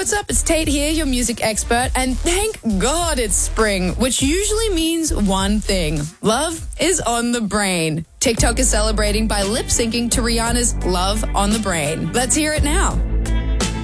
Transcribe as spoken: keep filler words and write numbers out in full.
what's up? It's Tate here, your music expert, and thank God it's spring, which usually means one thing. Love is on the brain. TikTok is celebrating by lip-syncing to Rihanna's Love on the Brain. Let's hear it now.